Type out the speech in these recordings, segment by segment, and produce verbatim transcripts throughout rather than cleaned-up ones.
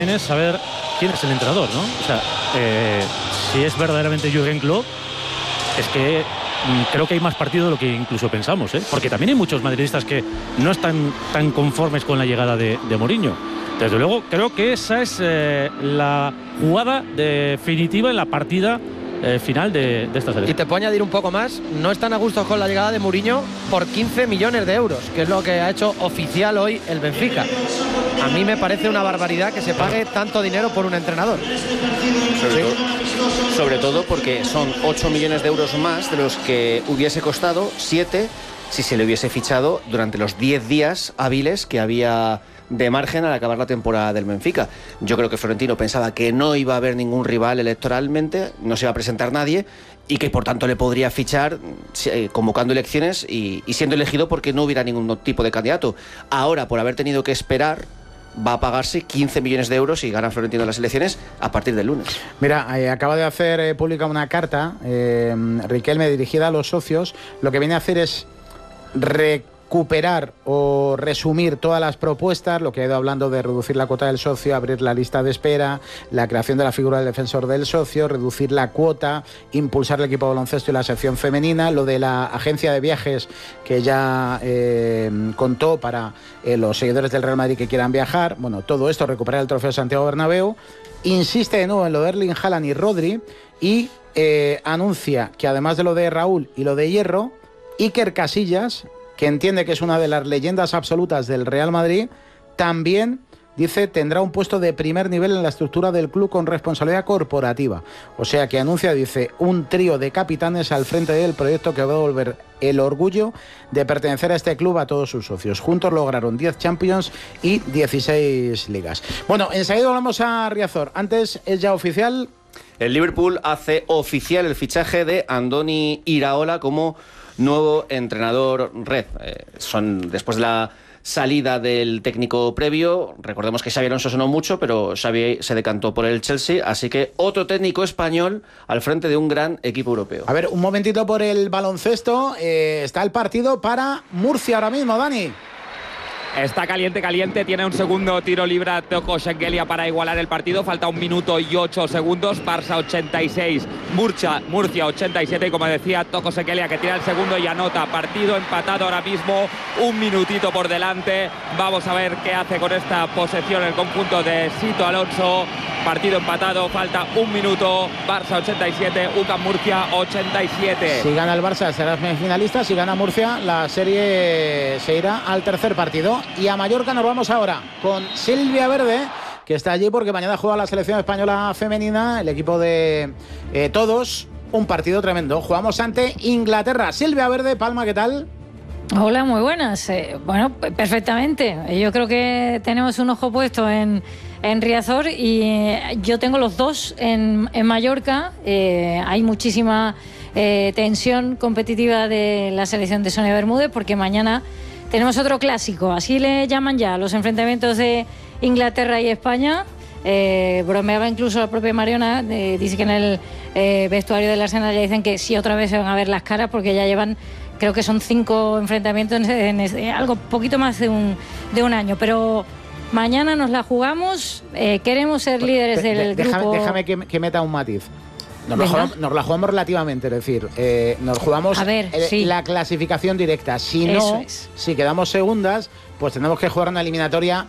es saber quién es el entrenador, ¿no? O sea, eh, si es verdaderamente Jürgen Klopp, es que mm, creo que hay más partido de lo que incluso pensamos, ¿eh? Porque también hay muchos madridistas que no están tan conformes con la llegada de, de Mourinho. Desde luego, creo que esa es eh, la jugada definitiva en la partida Eh, final de, de esta selección. Y te puedo añadir un poco más, no están a gusto con la llegada de Mourinho por quince millones de euros, que es lo que ha hecho oficial hoy el Benfica. A mí me parece una barbaridad que se pague tanto dinero por un entrenador. Sobre, sí. todo, sobre todo porque son ocho millones de euros más de los que hubiese costado siete si se le hubiese fichado durante los diez días hábiles que había de margen al acabar la temporada del Benfica. Yo creo que Florentino pensaba que no iba a haber ningún rival electoralmente, no se iba a presentar nadie y que por tanto le podría fichar eh, convocando elecciones y, y siendo elegido porque no hubiera ningún tipo de candidato. Ahora, por haber tenido que esperar, va a pagarse quince millones de euros y gana Florentino las elecciones a partir del lunes. Mira, eh, acaba de hacer eh, pública una carta, eh, Riquelme, dirigida a los socios. Lo que viene a hacer es recuperar o resumir todas las propuestas, lo que ha ido hablando de reducir la cuota del socio, abrir la lista de espera, la creación de la figura del defensor del socio, reducir la cuota, impulsar el equipo de baloncesto y la sección femenina, lo de la agencia de viajes que ya eh, contó para eh, los seguidores del Real Madrid que quieran viajar. Bueno, todo esto, recuperar el trofeo Santiago Bernabéu. Insiste de nuevo en lo de Erling Haaland y Rodri y eh, anuncia que además de lo de Raúl y lo de Hierro, Iker Casillas, que entiende que es una de las leyendas absolutas del Real Madrid, también, dice, tendrá un puesto de primer nivel en la estructura del club con responsabilidad corporativa. O sea que anuncia, dice, un trío de capitanes al frente del proyecto que va a devolver el orgullo de pertenecer a este club a todos sus socios. Juntos lograron diez Champions y dieciséis ligas. Bueno, enseguida volvemos a Riazor. Antes es ya oficial. El Liverpool hace oficial el fichaje de Andoni Iraola como nuevo entrenador red. Eh, son después de la salida del técnico previo, recordemos que Xabi Alonso sonó mucho, pero Xabi se decantó por el Chelsea, así que otro técnico español al frente de un gran equipo europeo. A ver, un momentito por el baloncesto. Eh, está el partido para Murcia ahora mismo, Dani. Está caliente, caliente. Tiene un segundo tiro libre a Toko Shengelia para igualar el partido. Falta un minuto y ocho segundos. Barça ochenta y seis, Murcia, Murcia ochenta y siete. Y como decía, Toko Shengelia que tira el segundo y anota. Partido empatado ahora mismo. Un minutito por delante. Vamos a ver qué hace con esta posesión el conjunto de Sito Alonso. Partido empatado. Falta un minuto. Barça ochenta y siete, U C A M Murcia ochenta y siete. Si gana el Barça será semifinalista. Si gana Murcia, la serie se irá al tercer partido. Y a Mallorca nos vamos ahora con Silvia Verde, que está allí porque mañana juega la selección española femenina, el equipo de eh, todos. Un partido tremendo. Jugamos ante Inglaterra. Silvia Verde, Palma, ¿qué tal? Hola, muy buenas. Eh, bueno, perfectamente. Yo creo que tenemos un ojo puesto en, en Riazor y yo tengo los dos en, en Mallorca. Eh, hay muchísima eh, tensión competitiva de la selección de Sonia Bermúdez porque mañana tenemos otro clásico, así le llaman ya los enfrentamientos de Inglaterra y España. Eh, bromeaba incluso la propia Mariona, eh, dice que en el eh, vestuario del Arsenal ya dicen que sí, otra vez se van a ver las caras porque ya llevan, creo que son cinco enfrentamientos en, en, en algo poquito más de un, de un año, pero mañana nos la jugamos, eh, queremos ser líderes del de, grupo. Déjame, déjame que, que meta un matiz. Nos la, jugamos, nos la jugamos relativamente, es decir, eh, nos jugamos a ver, eh, sí. la clasificación directa. Si no, es. si quedamos segundas, pues tenemos que jugar una eliminatoria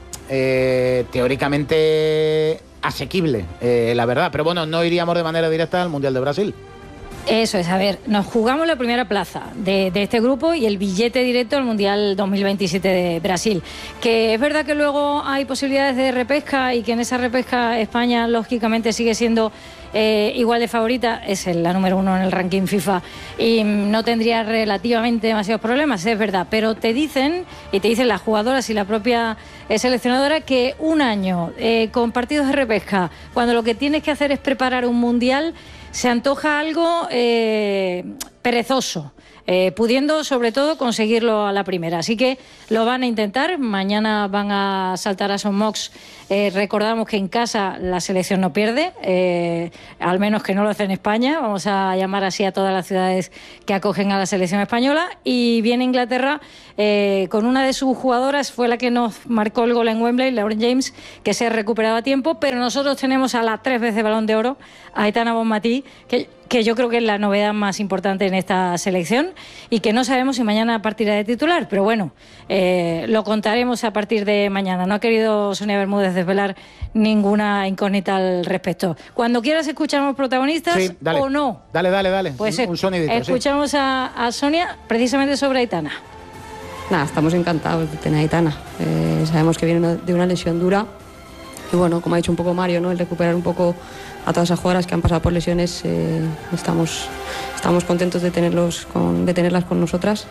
eh, teóricamente asequible, eh, la verdad. Pero bueno, no iríamos de manera directa al Mundial de Brasil. Eso es, a ver, nos jugamos la primera plaza de, de este grupo y el billete directo al Mundial dos mil veintisiete de Brasil. Que es verdad que luego hay posibilidades de repesca y que en esa repesca España lógicamente sigue siendo eh, igual de favorita, es la número uno en el ranking FIFA y no tendría relativamente demasiados problemas, es verdad, pero te dicen, y te dicen las jugadoras y la propia eh, seleccionadora, que un año eh, con partidos de repesca, cuando lo que tienes que hacer es preparar un Mundial, se antoja algo eh, perezoso. Eh, pudiendo sobre todo conseguirlo a la primera, así que lo van a intentar. Mañana van a saltar a Son Mox. Eh, recordamos que en casa la selección no pierde, eh, al menos que no lo hace en España. Vamos a llamar así a todas las ciudades que acogen a la selección española. Y viene Inglaterra eh, con una de sus jugadoras, fue la que nos marcó el gol en Wembley, Lauren James, que se ha recuperado a tiempo, pero nosotros tenemos a la tres veces Balón de Oro, a Aitana Bonmatí, que que yo creo que es la novedad más importante en esta selección y que no sabemos si mañana partirá de titular, pero bueno, eh, lo contaremos a partir de mañana. No ha querido Sonia Bermúdez desvelar ninguna incógnita al respecto. Cuando quieras escuchamos protagonistas, sí, dale, o no. Dale, dale, dale. Pues un, un sonidito. Escuchamos sí. a, a Sonia precisamente sobre Aitana. Nada, estamos encantados de tener a Aitana. Eh, sabemos que viene de una lesión dura y bueno, como ha dicho un poco Mario, ¿no? El recuperar un poco a todas esas jugadoras que han pasado por lesiones, eh, estamos, estamos contentos de, tenerlos con, de tenerlas con nosotras.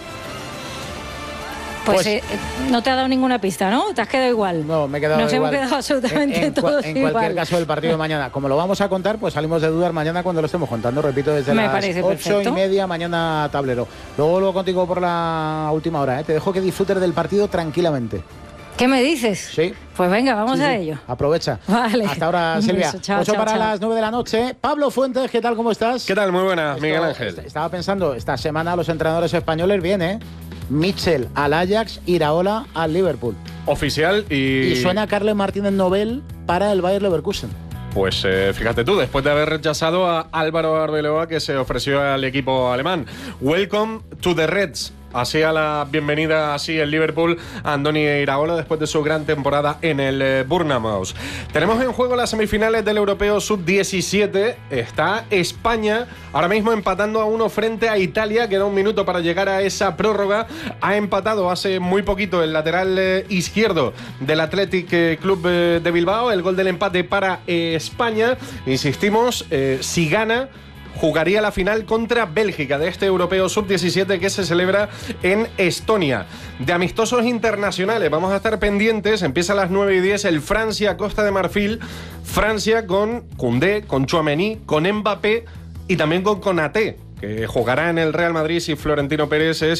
Pues, pues eh, no te ha dado ninguna pista, ¿no? ¿Te has quedado igual? No, me he quedado Nos igual. hemos quedado absolutamente en, en, todos en igual. cualquier caso, el partido de mañana, como lo vamos a contar, pues salimos de dudas mañana cuando lo estemos contando. Repito, desde me las ocho perfecto. y media, mañana tablero. Luego vuelvo contigo por la última hora, ¿eh? Te dejo que disfrutes del partido tranquilamente. ¿Qué me dices? Sí. Pues venga, vamos sí, a sí. ello. Aprovecha. Vale. Hasta ahora, Silvia. Beso, chao, ocho chao, para chao. las nueve de la noche. Pablo Fuentes, ¿qué tal? ¿Cómo estás? ¿Qué tal? Muy buenas, Esto, Miguel Ángel. Estaba pensando, esta semana los entrenadores españoles vienen, ¿eh? Mitchell al Ajax, Iraola al Liverpool. Oficial y... Y suena Carles Martínez Nobel para el Bayer Leverkusen. Pues eh, fíjate tú, después de haber rechazado a Álvaro Arbeloa, que se ofreció al equipo alemán. Welcome to the Reds. Así a la bienvenida, así el Liverpool a Andoni Iraola después de su gran temporada en el eh, Bournemouth. Tenemos en juego las semifinales del Europeo sub diecisiete. Está España ahora mismo empatando a uno frente a Italia. Queda un minuto para llegar a esa prórroga. Ha empatado hace muy poquito el lateral eh, izquierdo del Athletic eh, Club eh, de Bilbao. El gol del empate para eh, España. Insistimos, eh, si gana, jugaría la final contra Bélgica de este Europeo sub diecisiete que se celebra en Estonia. De amistosos internacionales vamos a estar pendientes. Empieza a las nueve y diez el Francia-Costa de Marfil. Francia con Koundé, con Tchouaméni, con Mbappé y también con Konaté, que jugará en el Real Madrid si Florentino Pérez es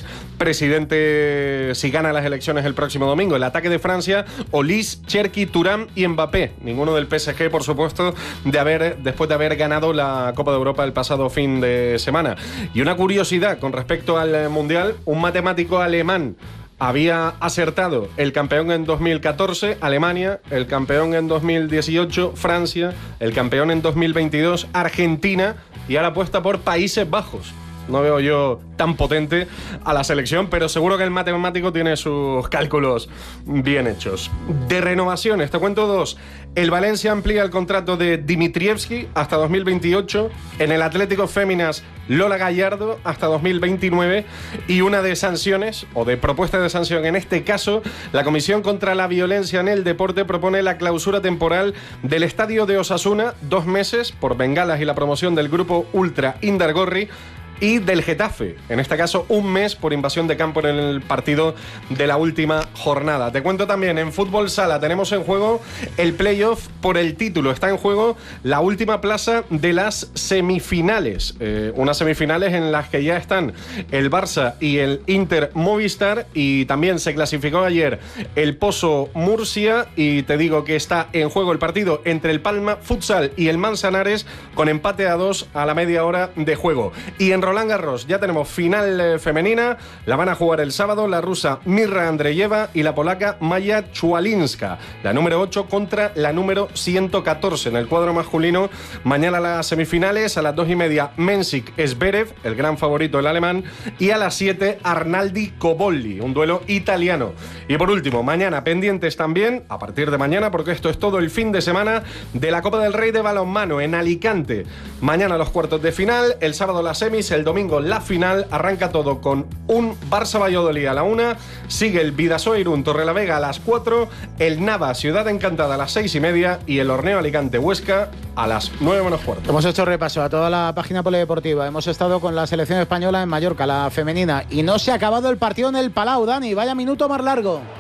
presidente, si gana las elecciones el próximo domingo. El ataque de Francia, Olise, Cherki, Thuram y Mbappé. Ninguno del P S G, por supuesto, de haber, después de haber ganado la Copa de Europa el pasado fin de semana. Y una curiosidad con respecto al Mundial, un matemático alemán había acertado el campeón en dos mil catorce, Alemania, el campeón en dos mil dieciocho, Francia, el campeón en dos mil veintidós, Argentina, y ahora apuesta por Países Bajos. No veo yo tan potente a la selección, pero seguro que el matemático tiene sus cálculos bien hechos. De renovaciones, te cuento dos. El Valencia amplía el contrato de Dimitrievski hasta dos mil veintiocho. En el Atlético Féminas, Lola Gallardo hasta dos mil veintinueve. Y una de sanciones, o de propuesta de sanción, en este caso, la Comisión contra la Violencia en el Deporte propone la clausura temporal del estadio de Osasuna, dos meses, por bengalas y la promoción del grupo Ultra Indargorri, y del Getafe, en este caso un mes por invasión de campo en el partido de la última jornada. Te cuento también, en fútbol sala tenemos en juego el playoff por el título. Está en juego la última plaza de las semifinales, eh, unas semifinales en las que ya están el Barça y el Inter Movistar, y también se clasificó ayer el Pozo Murcia, y te digo que está en juego el partido entre el Palma Futsal y el Manzanares con empate a dos a la media hora de juego. Y en Roland Garros ya tenemos final eh, femenina. La van a jugar el sábado la rusa Mirra Andreyeva y la polaca Maya Chualinska. La número ocho contra la número ciento catorce. En el cuadro masculino, mañana las semifinales a las dos y media Mensik Zverev, el gran favorito el alemán, y a las siete Arnaldi Cobolli, un duelo italiano. Y por último, mañana pendientes también, a partir de mañana, porque esto es todo el fin de semana, de la Copa del Rey de balonmano en Alicante. Mañana los cuartos de final, el sábado las semis, el domingo la final. Arranca todo con un Barça-Valladolid a la una, sigue el Bidasoa Irún Torrelavega a las cuatro, el Nava Ciudad Encantada a las seis y media y el Horneo Alicante Huesca a las nueve menos cuarto. Hemos hecho repaso a toda la página polideportiva. Hemos estado con la selección española en Mallorca, la femenina, y no se ha acabado el partido en el Palau, Dani. Vaya minuto más largo.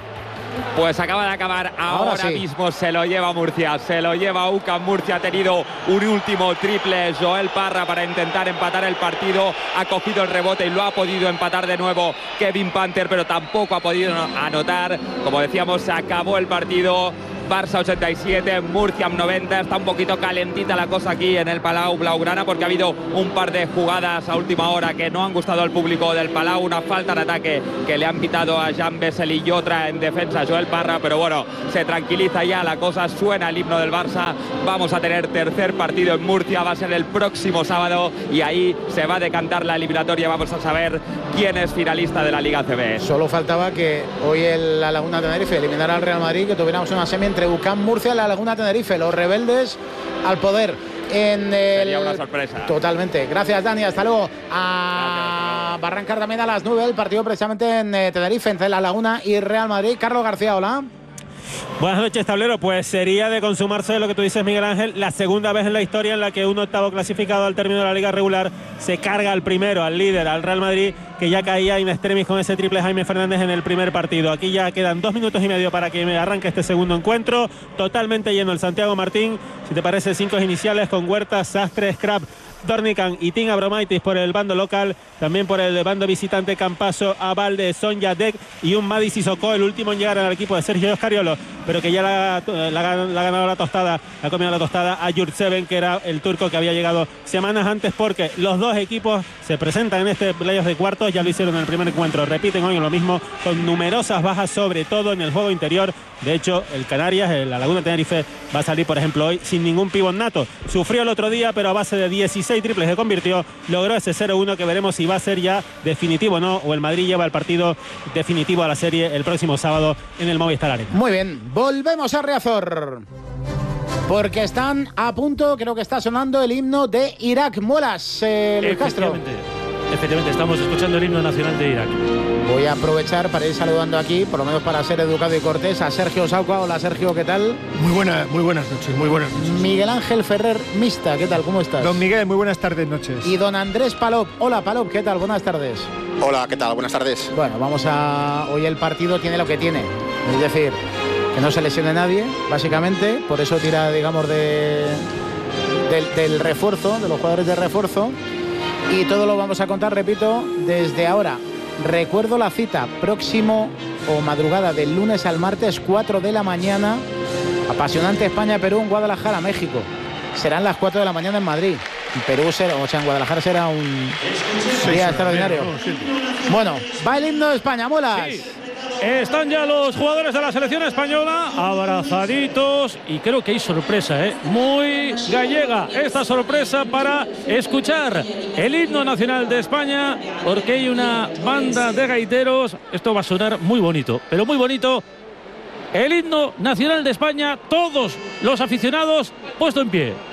Pues acaba de acabar ahora, Ahora sí. mismo, se lo lleva Murcia, se lo lleva U C A M Murcia. Ha tenido un último triple Joel Parra para intentar empatar el partido, ha cogido el rebote y lo ha podido empatar de nuevo Kevin Panther, pero tampoco ha podido anotar. Como decíamos, se acabó el partido. Barça ochenta y siete, Murcia noventa. Está un poquito calentita la cosa aquí en el Palau Blaugrana porque ha habido un par de jugadas a última hora que no han gustado al público del Palau. Una falta de ataque que le han pitado a Jean Bessel y otra en defensa a Joel Parra, pero bueno, se tranquiliza ya la cosa, suena el himno del Barça. Vamos a tener tercer partido en Murcia, va a ser el próximo sábado y ahí se va a decantar la eliminatoria. Vamos a saber quién es finalista de la Liga A C B. Solo faltaba que hoy el La Laguna Tenerife eliminara al Real Madrid, que tuviéramos una semi entre U C A M Murcia y La Laguna Tenerife, los rebeldes al poder en el... Sería una sorpresa. Totalmente. Gracias, Dani. Hasta luego. A... Va a arrancar también a las nueve el partido precisamente en eh, Tenerife entre La Laguna y Real Madrid. Carlos García, hola. Buenas noches, tablero. Pues sería de consumarse lo que tú dices, Miguel Ángel, la segunda vez en la historia en la que un octavo clasificado al término de la liga regular se carga al primero, al líder, al Real Madrid, que ya caía in extremis con ese triple Jaime Fernández en el primer partido. Aquí ya quedan dos minutos y medio para que me arranque este segundo encuentro. Totalmente lleno el Santiago Martín. Si te parece, cinco iniciales con Huerta, Sastre, Scrap, Dornican y Tim Abromaitis por el bando local, también por el bando visitante Campaso, Abalde, Sonja Dek y un Madi Sissoko, el último en llegar al equipo de Sergio Oscariolo, pero que ya la, la, la ha ganado la tostada, ha comido la tostada a Yurtseven, que era el turco que había llegado semanas antes, porque los dos equipos se presentan en este playoff de cuartos, ya lo hicieron en el primer encuentro, repiten hoy lo mismo, con numerosas bajas, sobre todo en el juego interior. De hecho, el Canarias, el La Laguna Tenerife, va a salir, por ejemplo, hoy sin ningún pivot nato. Sufrió el otro día, pero a base de dieciséis triples que convirtió, logró ese cero uno que veremos si va a ser ya definitivo o no, o el Madrid lleva el partido definitivo a la serie el próximo sábado en el Movistar Arena. Muy bien, volvemos a Riazor, porque están a punto, creo que está sonando el himno de Irak. Muelas, eh, Luis Castro. Efectivamente, estamos escuchando el himno nacional de Irak. Voy a aprovechar para ir saludando aquí, por lo menos para ser educado y cortés, a Sergio Sauca. Hola, Sergio, ¿qué tal? Muy buenas, muy buenas noches, muy buenas noches. Miguel Ángel Ferrer Mista, ¿qué tal? ¿Cómo estás? Don Miguel, muy buenas tardes, noches. Y don Andrés Palop. Hola, Palop, ¿qué tal? Buenas tardes. Hola, ¿qué tal? Buenas tardes. Bueno, vamos a... Hoy el partido tiene lo que tiene, es decir, que no se lesione nadie, básicamente, por eso tira, digamos, de... del, del refuerzo, de los jugadores de refuerzo. Y todo lo vamos a contar, repito, desde ahora. Recuerdo la cita, próximo o madrugada del lunes al martes, cuatro de la mañana. Apasionante España-Perú en Guadalajara, México. Serán las cuatro de la mañana en Madrid. En Perú será, o sea, en Guadalajara será un sí, día sí, extraordinario. Sí, sí. Bueno, va el himno de España, Muelas. Sí. Están ya los jugadores de la selección española abrazaditos y creo que hay sorpresa, ¿eh? Muy gallega esta sorpresa para escuchar el himno nacional de España, porque hay una banda de gaiteros. Esto va a sonar muy bonito, pero muy bonito. El himno nacional de España, todos los aficionados puesto en pie.